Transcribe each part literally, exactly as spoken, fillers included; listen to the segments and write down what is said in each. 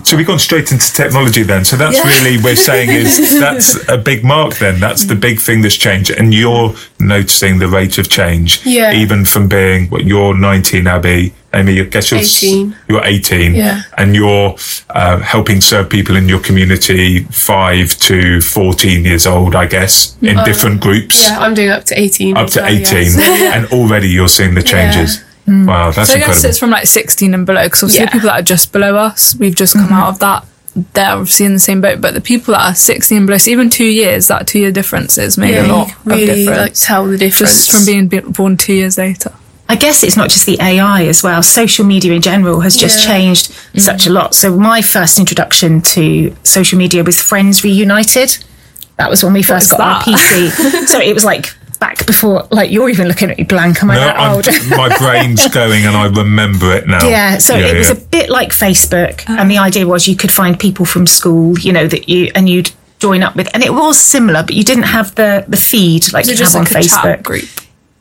So we've gone straight into technology then. So that's Yeah. really, we're saying is that's a big mark then. That's the big thing that's changed. And you're noticing the rate of change. Yeah. Even from being, what, you're nineteen, Abby. Amy, I guess you're eighteen. You're eighteen. Yeah. And you're uh, helping serve people in your community five to fourteen years old, I guess, in Uh, different groups. Yeah, I'm doing up to eighteen. Up as to well, yeah. eighteen. So, yeah. And already you're seeing the changes. Wow, that's So I incredible. guess it's from like sixteen and below, because obviously Yeah. the people that are just below us, we've just come out of that, they're obviously in the same boat, but the people that are sixteen and below, so even two years, that two year difference has made Yeah, a you lot can of really difference. like tell the difference Just from being be- born two years later. I guess it's not just the A I as well. Social media in general has just Yeah. changed such a lot. So my first introduction to social media was Friends Reunited. That was when we first is got our that? P C. So it was like back before, like you're even looking at me blank. Am I No, that I'm, old? my brain's going and I remember it now. Yeah, so it was yeah. a bit like Facebook, and the idea was you could find people from school, you know, that you and you'd join up with, and it was similar, but you didn't have the the feed like So you just have like on a chat Facebook. group.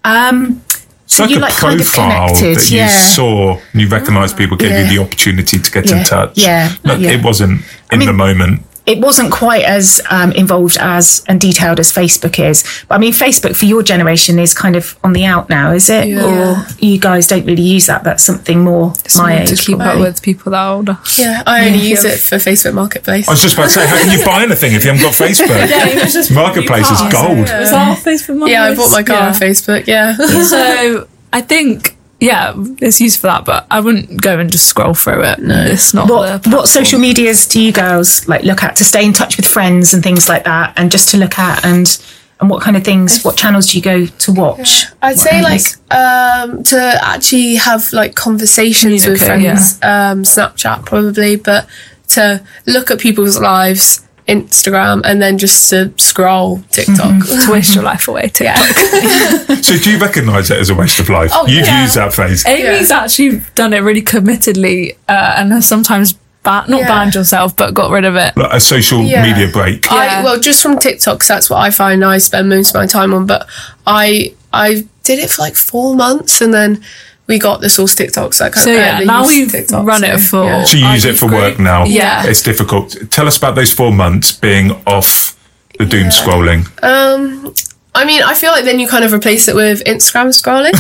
Um, It's so like you a like kind of profile connected, that you yeah. saw and you recognised people, gave Yeah. you the opportunity to get Yeah, in touch. yeah, No, yeah. It wasn't in mean- the moment. It wasn't quite as um, involved as and detailed as Facebook is. But I mean, Facebook for your generation is kind of on the out now, is it? Yeah. Or you guys don't really use that? That's something more It's my more age. to keep up probably. with people that are older. Yeah, I only Yeah. use it for Facebook Marketplace. I was just about to say, how can you buy anything if you haven't got Facebook? Marketplace is gold. Was that Facebook? Yeah, I bought my car Yeah. on Facebook. Yeah. So I think, yeah, it's used for that, but I wouldn't go and just scroll through it. No, it's not. What the what platform. social medias do you girls like look at to stay in touch with friends and things like that, and just to look at and and what kind of things, what channels do you go to watch? I'd What say areas? like um, to actually have like conversations with Communicate, friends, um, Snapchat probably, but to look at people's lives, Instagram, and then just to scroll TikTok. to waste your life away. TikTok. Yeah. So do you recognise it as a waste of life? Oh, You've yeah. used that phrase. Amy's actually done it really committedly, uh, and has sometimes ba- not Yeah. banned yourself, but got rid of it. Like a social Yeah. media break. Yeah. I, well, just from TikTok, 'cause that's what I find I spend most of my time on. But I I did it for like four months, and then we got the source TikTok. So, I kind So of yeah, barely now use we've TikTok, run so, it for. yeah. So you our use it youth for group. work now. Yeah. It's difficult. Tell us about those four months being off the doom scrolling. Um, I mean, I feel like then you kind of replace it with Instagram scrolling.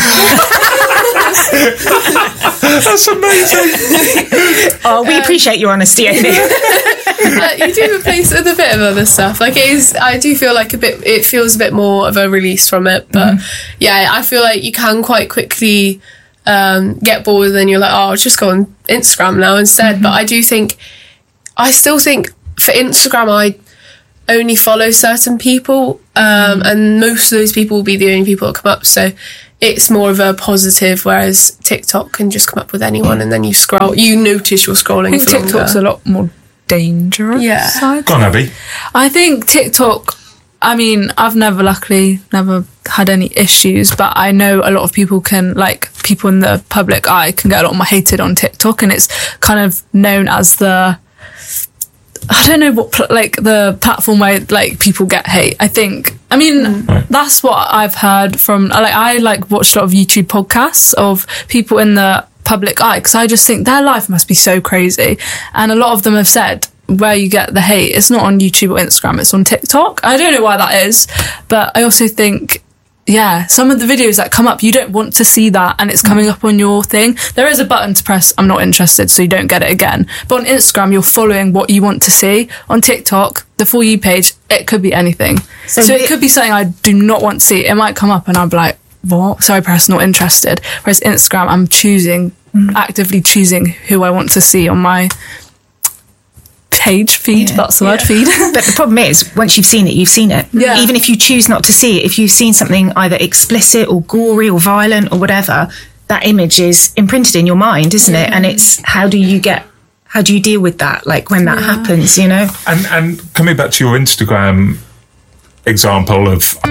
That's amazing. Oh, we appreciate your honesty, Amy. uh, you do replace it with a bit of other stuff. Like it is, I do feel like a bit. It feels a bit more of a release from it. But yeah, I feel like you can quite quickly um, get bored, and then you're like, oh, I'll just go on Instagram now instead. But I do think, I still think for Instagram, I only follow certain people, um, and most of those people will be the only people that come up. So it's more of a positive, whereas TikTok can just come up with anyone, and then you scroll. You notice you're scrolling. I think for TikTok's longer. a lot more dangerous. Yeah. Side. Go on, Abby. I think TikTok, I mean, I've never, luckily, never had any issues, but I know a lot of people can, like, people in the public eye can get a lot more hated on TikTok, and it's kind of known as the, I don't know what, pl- like, the platform where, like, people get hate. I think, I mean, that's what I've heard from, like, I, like, watched a lot of YouTube podcasts of people in the public eye, because I just think their life must be so crazy. And a lot of them have said, where you get the hate, it's not on YouTube or Instagram, it's on TikTok. I don't know why that is, but I also think, yeah, some of the videos that come up, you don't want to see that, and it's coming up on your thing. There is a button to press, I'm not interested, so you don't get it again. But on Instagram, you're following what you want to see. On TikTok, the For You page, it could be anything. So, So it we- could be something I do not want to see. It might come up and I'll be like, what? So I press not interested. Whereas Instagram, I'm choosing, actively choosing who I want to see on my page, feed, Yeah. that's the word, feed. But the problem is, once you've seen it, you've seen it. Yeah. Even if you choose not to see it, if you've seen something either explicit or gory or violent or whatever, that image is imprinted in your mind, isn't it? And it's how do you get, how do you deal with that? Like when that happens, you know? And and coming back to your Instagram example of